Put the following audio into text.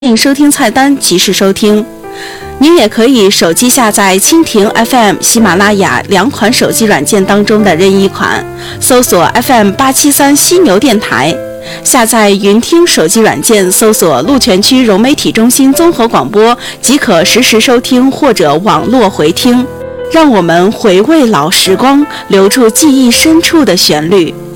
欢迎收听菜单及时收听。您也可以手机下载蜻蜓 FM、喜马拉雅两款手机软件当中的任意款，搜索 FM873 犀牛电台，下载云听手机软件，搜索鹿泉区融媒体中心综合广播，即可实时收听或者网络回听。让我们回味老时光，留住记忆深处的旋律。